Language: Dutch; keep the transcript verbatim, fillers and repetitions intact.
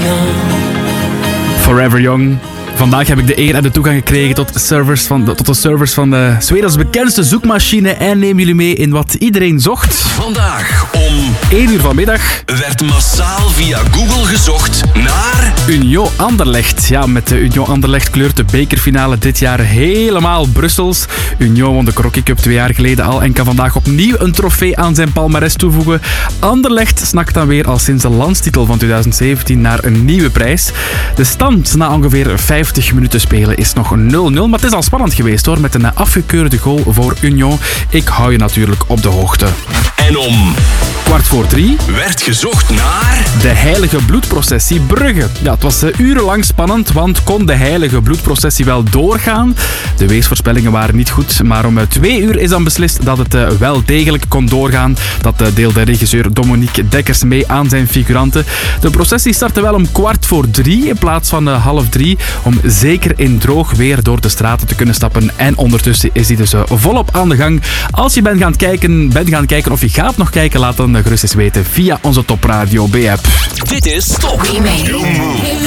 Forever Young. Vandaag heb ik de eer en de toegang gekregen tot, servers van de, tot de servers van de Zwedens bekendste zoekmachine en neem jullie mee in wat iedereen zocht. Vandaag om één uur vanmiddag werd massaal via Google gezocht naar Union Anderlecht. Ja, met de Union Anderlecht kleurt de bekerfinale dit jaar helemaal Brussels. Union won de Crocky Cup twee jaar geleden al en kan vandaag opnieuw een trofee aan zijn palmares toevoegen. Anderlecht snakt dan weer al sinds de landstitel van twintig zeventien naar een nieuwe prijs. De stand na ongeveer vijftig minuten spelen is nog nul nul, maar het is al spannend geweest hoor, met een afgekeurde goal voor Union. Ik hou je natuurlijk op de hoogte. en om Kwart voor drie werd gezocht naar de heilige bloedprocessie Brugge. Ja, het was uh, urenlang spannend, want kon de heilige bloedprocessie wel doorgaan? De weersvoorspellingen waren niet goed, maar om uh, twee uur is dan beslist dat het uh, wel degelijk kon doorgaan. Dat uh, deelde regisseur Dominique Dekkers mee aan zijn figuranten. De processie startte wel om kwart voor drie in plaats van uh, half drie, om zeker in droog weer door de straten te kunnen stappen. En ondertussen is die dus uh, volop aan de gang. Als je bent gaan kijken, bent gaan kijken of je gaat nog kijken, laat dan gerust eens weten via onze Top Radio B-app. Dit is Top.